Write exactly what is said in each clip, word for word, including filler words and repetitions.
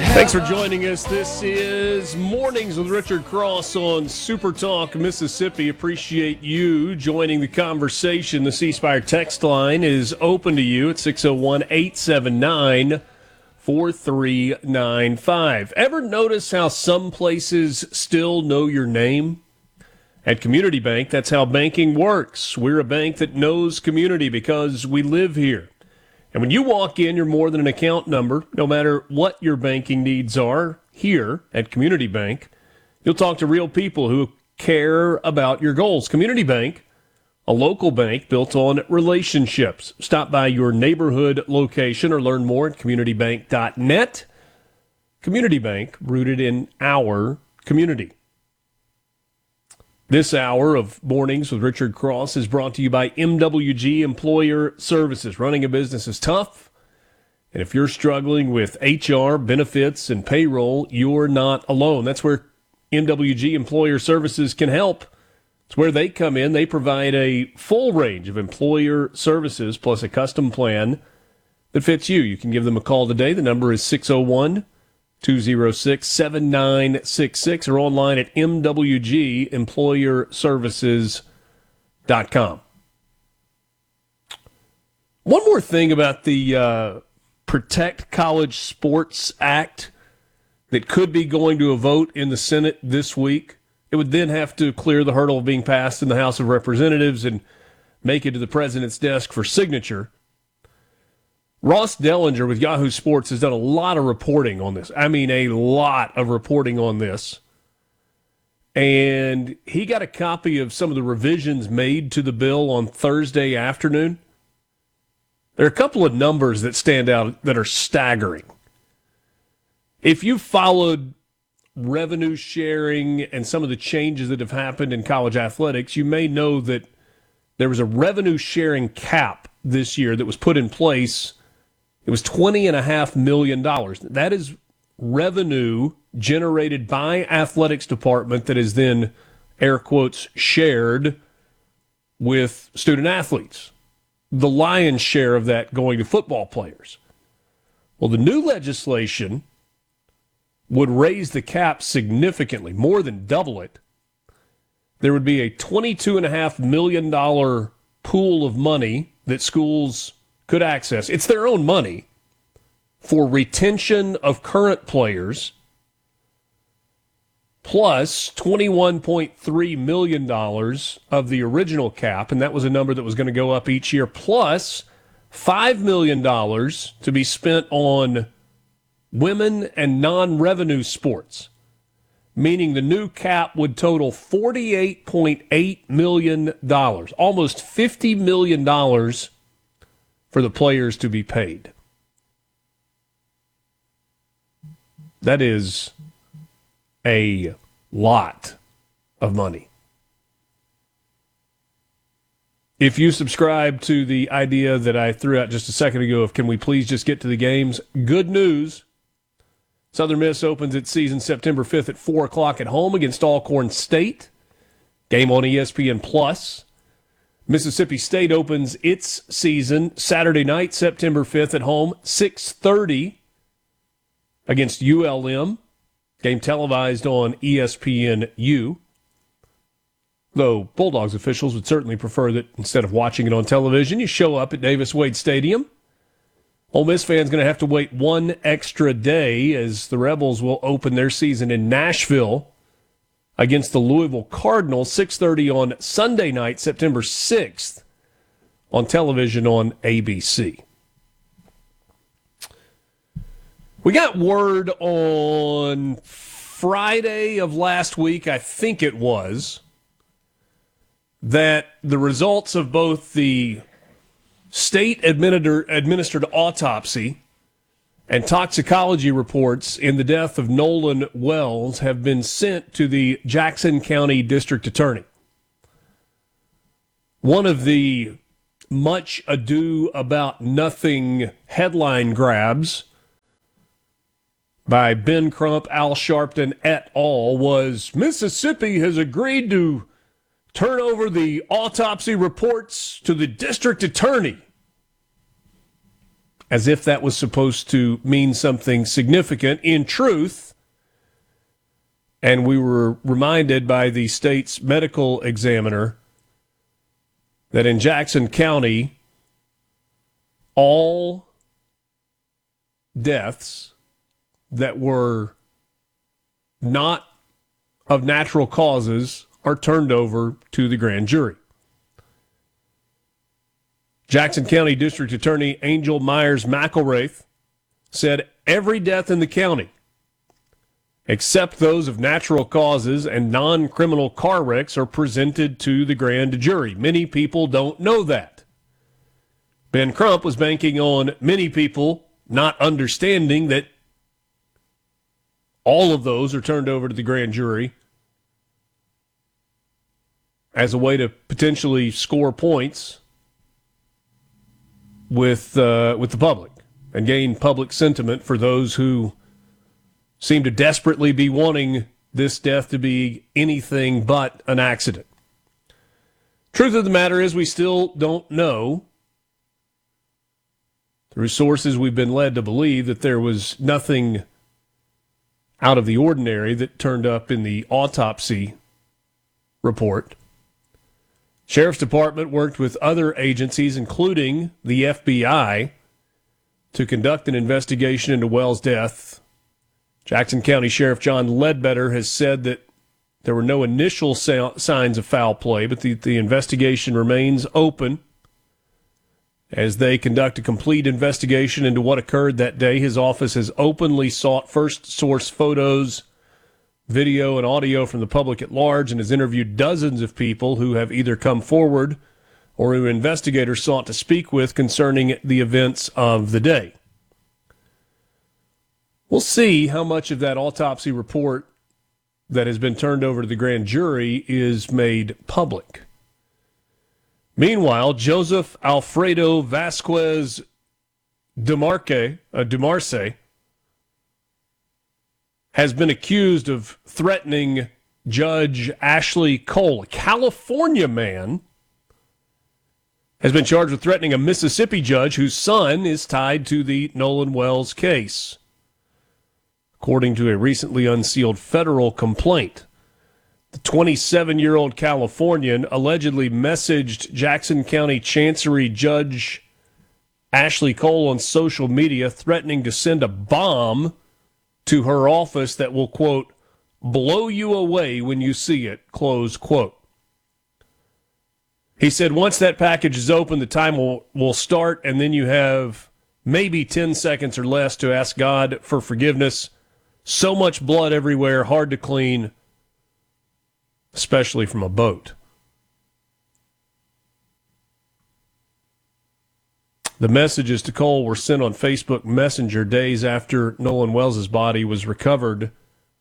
Thanks for joining us. This is Mornings with Richard Cross on Super Talk Mississippi. Appreciate you joining the conversation. The C Spire text line is open to you at six oh one, eight seven nine, four three nine five. Ever notice how some places still know your name? At Community Bank, that's how banking works. We're a bank that knows community because we live here. And when you walk in, you're more than an account number. No matter what your banking needs are here at Community Bank, you'll talk to real people who care about your goals. Community Bank, a local bank built on relationships. Stop by your neighborhood location or learn more at community bank dot net. Community Bank, rooted in our community. This hour of Mornings with Richard Cross is brought to you by M W G Employer Services. Running a business is tough, and if you're struggling with H R, benefits, and payroll, you're not alone. That's where M W G Employer Services can help. It's where they come in. They provide a full range of employer services plus a custom plan that fits you. You can give them a call today. The number is six oh one, two oh six, seven nine six six or online at m w g employer services dot com. One more thing about the uh, Protect College Sports Act that could be going to a vote in the Senate this week. It would then have to clear the hurdle of being passed in the House of Representatives and make it to the president's desk for signature. Ross Dellinger with Yahoo Sports has done a lot of reporting on this. I mean, a lot of reporting on this. And he got a copy of some of the revisions made to the bill on Thursday afternoon. There are a couple of numbers that stand out that are staggering. If you followed revenue sharing and some of the changes that have happened in college athletics, you may know that there was a revenue sharing cap this year that was put in place. It was twenty point five million dollars. That is revenue generated by athletics department that is then, air quotes, shared with student athletes. The lion's share of that going to football players. Well, the new legislation would raise the cap significantly, more than double it. There would be a twenty-two point five million dollars pool of money that schools could access. It's their own money for retention of current players, plus twenty-one point three million dollars of the original cap, and that was a number that was going to go up each year, plus five million dollars to be spent on women and non-revenue sports, meaning the new cap would total forty-eight point eight million dollars, almost fifty million dollars for the players to be paid. That is a lot of money. If you subscribe to the idea that I threw out just a second ago of can we please just get to the games, good news. Southern Miss opens its season September fifth at four o'clock at home against Alcorn State. Game on E S P N Plus. Mississippi State opens its season Saturday night, September fifth at home, six thirty against U L M. Game televised on E S P N U. Though Bulldogs officials would certainly prefer that instead of watching it on television, you show up at Davis Wade Stadium. Ole Miss fans going to have to wait one extra day as the Rebels will open their season in Nashville against the Louisville Cardinals, six thirty on Sunday night, September sixth, on television on A B C. We got word on Friday of last week, I think it was, that the results of both the state administered autopsy and toxicology reports in the death of Nolan Wells have been sent to the Jackson County District Attorney. One of the much ado about nothing headline grabs by Ben Crump, Al Sharpton et al. Was Mississippi has agreed to turn over the autopsy reports to the district attorney. as if that was supposed to mean something significant. In truth, and we were reminded by the state's medical examiner that in Jackson County, all deaths that were not of natural causes are turned over to the grand jury. Jackson County District Attorney Angel Myers McElraith said every death in the county, except those of natural causes and non-criminal car wrecks, are presented to the grand jury. Many people don't know that. Ben Crump was banking on many people not understanding that all of those are turned over to the grand jury as a way to potentially score points with uh, with the public and gain public sentiment for those who seem to desperately be wanting this death to be anything but an accident. Truth of the matter is we still don't know. Through sources, we've been led to believe that there was nothing out of the ordinary that turned up in the autopsy report. Sheriff's Department worked with other agencies, including the F B I, to conduct an investigation into Wells' death. Jackson County Sheriff John Ledbetter has said that there were no initial sa- signs of foul play, but the, the investigation remains open as they conduct a complete investigation into what occurred that day. His office has openly sought first source photos, video, and audio from the public at large, and has interviewed dozens of people who have either come forward or who investigators sought to speak with concerning the events of the day. We'll see how much of that autopsy report that has been turned over to the grand jury is made public. Meanwhile, Joseph Alfredo Vasquez Dumarque, uh, Dumarce has been accused of threatening Judge Ashley Cole. A California man has been charged with threatening a Mississippi judge whose son is tied to the Nolan Wells case, according to a recently unsealed federal complaint. The twenty-seven-year-old Californian allegedly messaged Jackson County Chancery Judge Ashley Cole on social media, threatening to send a bomb to her office that will, quote, blow you away when you see it, close quote. He said once that package is open, the time will, will start, and then you have maybe ten seconds or less to ask God for forgiveness. So much blood everywhere, hard to clean, especially from a boat. The messages to Cole were sent on Facebook Messenger days after Nolan Wells' body was recovered.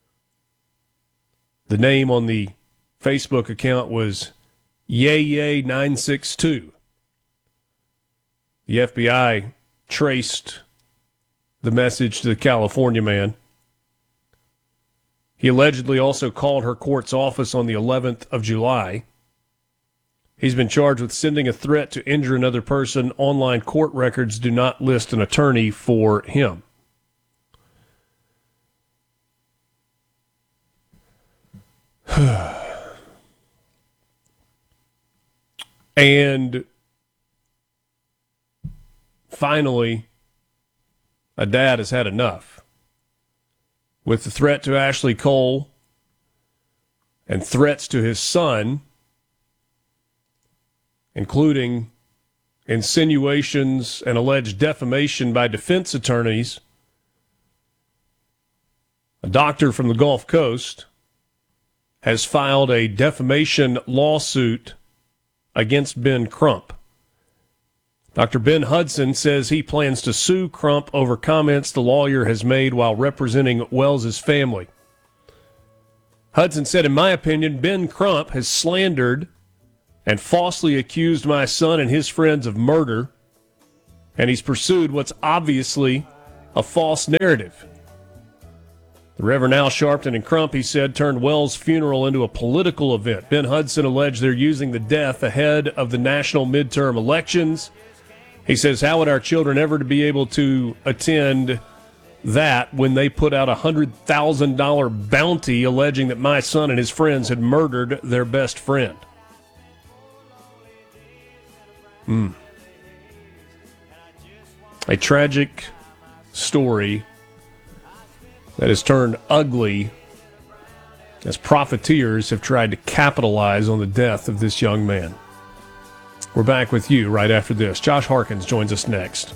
The name on the Facebook account was Yay Yay nine six two. The F B I traced the message to the California man. He allegedly also called her court's office on the eleventh of July. He's been charged with sending a threat to injure another person. Online court records do not list an attorney for him. And finally, a dad has had enough. With the threat to Ashley Cole and threats to his son, including insinuations and alleged defamation by defense attorneys, a doctor from the Gulf Coast has filed a defamation lawsuit against Ben Crump. Doctor Ben Hudson says he plans to sue Crump over comments the lawyer has made while representing Wells' family. Hudson said, in my opinion, Ben Crump has slandered and falsely accused my son and his friends of murder, and he's pursued what's obviously a false narrative. The Reverend Al Sharpton and Crump, he said, turned Wells' funeral into a political event. Ben Hudson alleged they're using the death ahead of the national midterm elections. He says, how would our children ever to be able to attend that when they put out a one hundred thousand dollars bounty alleging that my son and his friends had murdered their best friend? Hmm. A tragic story that has turned ugly as profiteers have tried to capitalize on the death of this young man. We're back with you right after this. Josh Harkins joins us next.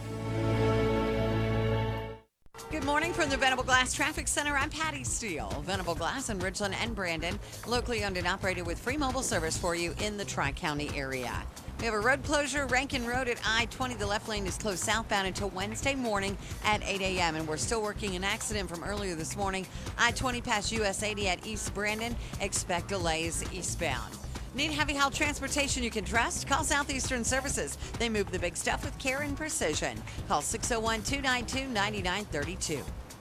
Good morning from the Venable Glass Traffic Center. I'm Patty Steele. Venable Glass in Richland and Brandon, locally owned and operated with free mobile service for you in the Tri-County area. We have a road closure. Rankin Road at I twenty. The left lane is closed southbound until Wednesday morning at eight a.m. And we're still working an accident from earlier this morning. I twenty past U S eighty at East Brandon. Expect delays eastbound. Need heavy haul transportation you can trust? Call Southeastern Services. They move the big stuff with care and precision. Call six oh one, two nine two, nine nine three two.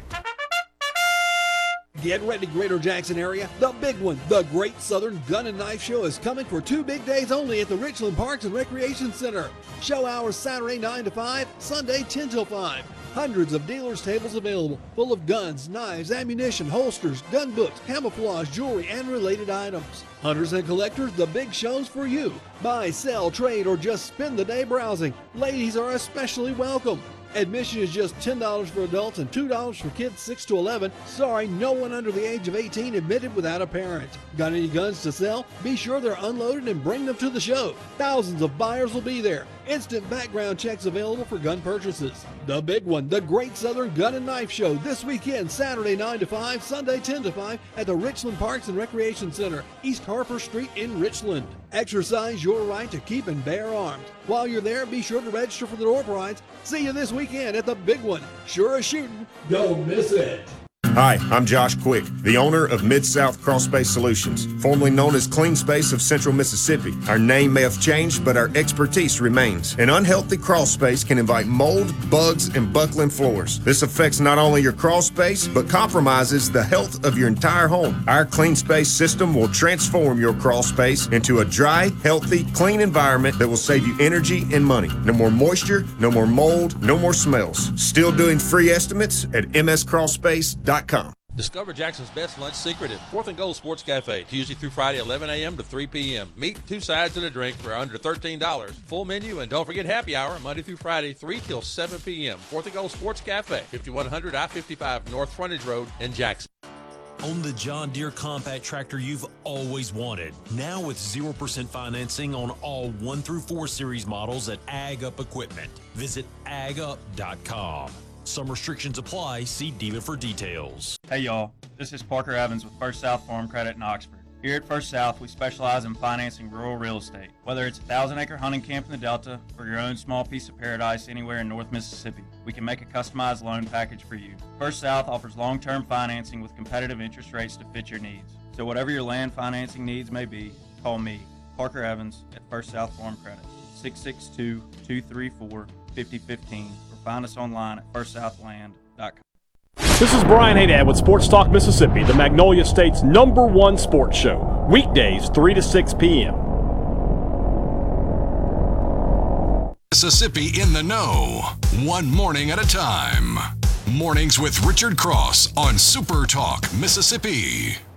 Get ready, Greater Jackson area. The big one, the Great Southern Gun and Knife Show, is coming for two big days only at the Richland Parks and Recreation Center. Show hours Saturday nine to five, Sunday ten till five. Hundreds of dealers' tables available, full of guns, knives, ammunition, holsters, gun books, camouflage, jewelry, and related items. Hunters and collectors, the big show's for you. Buy, sell, trade, or just spend the day browsing. Ladies are especially welcome. Admission is just ten dollars for adults and two dollars for kids six to eleven. Sorry, no one under the age of eighteen admitted without a parent. Got any guns to sell? Be sure they're unloaded and bring them to the show. Thousands of buyers will be there. Instant background checks available for gun purchases. The big one, the Great Southern Gun and Knife Show, this weekend, Saturday nine to five, Sunday ten to five at the Richland Parks and Recreation Center, East Harper Street in Richland. Exercise your right to keep and bear arms. While you're there, be sure to register for the door prize. See you this weekend at the big one. Sure as shooting. Don't miss it. Hi, I'm Josh Quick, the owner of Mid-South Crawl Space Solutions, formerly known as Clean Space of Central Mississippi. Our name may have changed, but our expertise remains. An unhealthy crawl space can invite mold, bugs, and buckling floors. This affects not only your crawl space, but compromises the health of your entire home. Our Clean Space system will transform your crawl space into a dry, healthy, clean environment that will save you energy and money. No more moisture, no more mold, no more smells. Still doing free estimates at m s crawl space dot com. Discover Jackson's best lunch secret at Fourth and Gold Sports Cafe, Tuesday through Friday, eleven a.m. to three p.m. Meat, two sides, and a drink for under thirteen dollars. Full menu, and don't forget happy hour, Monday through Friday, three till seven p.m. Fourth and Gold Sports Cafe, fifty-one hundred I fifty-five North Frontage Road in Jackson. Own the John Deere compact tractor you've always wanted. Now with zero percent financing on all one through four series models at Ag Up Equipment. Visit ag up dot com. Some restrictions apply. See dealer for details. Hey y'all, this is Parker Evans with First South Farm Credit in Oxford. Here at First South, we specialize in financing rural real estate. Whether it's a thousand acre hunting camp in the Delta or your own small piece of paradise anywhere in North Mississippi, we can make a customized loan package for you. First South offers long-term financing with competitive interest rates to fit your needs. So whatever your land financing needs may be, call me, Parker Evans, at First South Farm Credit, six six two, two three four, five oh one five. Find us online at first south land dot com. This is Brian Haydad with Sports Talk Mississippi, the Magnolia State's number one sports show. Weekdays, three to six p.m. Mississippi in the know, one morning at a time. Mornings with Richard Cross on Super Talk Mississippi.